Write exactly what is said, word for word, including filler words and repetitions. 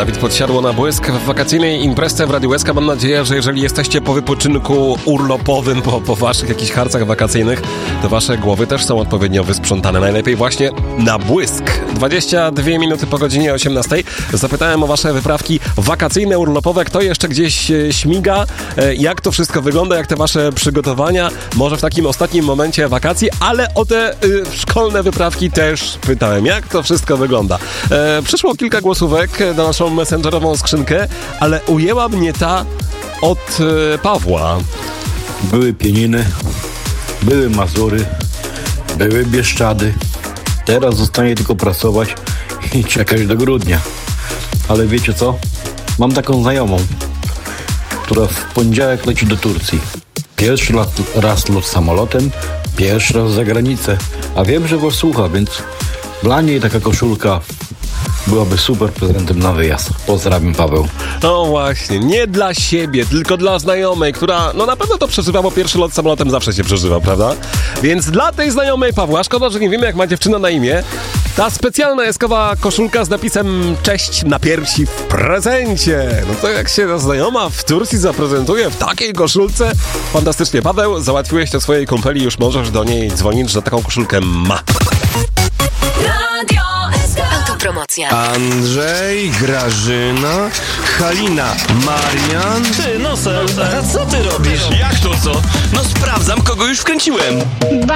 Dawid Podsiadło na błysk w wakacyjnej imprezie w Radiu Łezka. Mam nadzieję, że jeżeli jesteście po wypoczynku urlopowym, po, po waszych jakichś harcach wakacyjnych, to wasze głowy też są odpowiednio wysprzątane. Najlepiej właśnie na błysk. dwadzieścia dwie minuty po godzinie osiemnastej. Zapytałem o wasze wyprawki wakacyjne, urlopowe. Kto jeszcze gdzieś śmiga? Jak to wszystko wygląda? Jak te wasze przygotowania? Może w takim ostatnim momencie wakacji, ale o te y, szkolne wyprawki też pytałem. Jak to wszystko wygląda? E, przyszło kilka głosówek na naszą messengerową skrzynkę, ale ujęła mnie ta od e, Pawła. Były Pieniny, były Mazury, były Bieszczady. Teraz zostanie tylko pracować i czekać do grudnia. Ale wiecie co? Mam taką znajomą, która w poniedziałek leci do Turcji. Pierwszy raz lot samolotem, pierwszy raz za granicę. A wiem, że was słucha, więc dla niej taka koszulka byłaby super prezentem na wyjazd. Pozdrawiam, Paweł. No właśnie, nie dla siebie, tylko dla znajomej, która no na pewno to przeżywa, bo pierwszy lot samolotem zawsze się przeżywa, prawda? Więc dla tej znajomej Pawła, szkoda, że nie wiemy, jak ma dziewczyna na imię, ta specjalna jeskowa koszulka z napisem cześć na piersi w prezencie. No to jak się ta znajoma w Turcji zaprezentuje w takiej koszulce, fantastycznie. Paweł, załatwiłeś to swojej kumpeli, już możesz do niej dzwonić, że taką koszulkę ma. Promocja. Andrzej, Grażyna, Halina, Marian. Ty, Nosel, a co ty robisz? Jak to co? No sprawdzam, kogo już wkręciłem.